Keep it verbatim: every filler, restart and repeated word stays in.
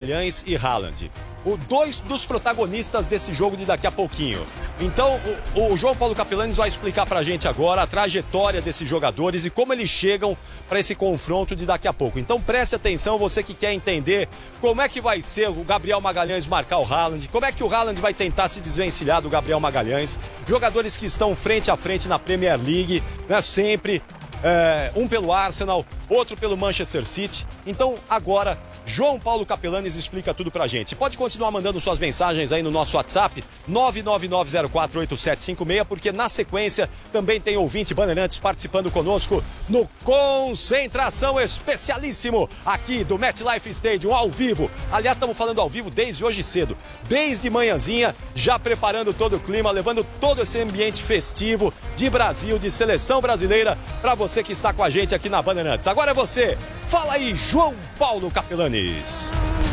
Magalhães e Haaland. O dois dos protagonistas desse jogo de daqui a pouquinho. Então, o, o João Paulo Capellanes vai explicar pra gente agora a trajetória desses jogadores e como eles chegam para esse confronto de daqui a pouco. Então, preste atenção, você que quer entender como é que vai ser o Gabriel Magalhães marcar o Haaland, como é que o Haaland vai tentar se desvencilhar do Gabriel Magalhães. Jogadores que estão frente a frente na Premier League, né, sempre. É, um pelo Arsenal, outro pelo Manchester City. Então agora João Paulo Capellanes explica tudo pra gente. Pode continuar mandando suas mensagens aí no nosso WhatsApp nove nove nove zero quatro oito sete cinco seis, porque na sequência também tem ouvinte Bandeirantes participando conosco no Concentração Especialíssimo aqui do MetLife Stadium ao vivo. Aliás, estamos falando ao vivo desde hoje cedo, desde manhãzinha, já preparando todo o clima, levando todo esse ambiente festivo de Brasil, de seleção brasileira para você Você que está com a gente aqui na Bandeirantes. Agora é você. Fala aí, João Paulo Capellanes.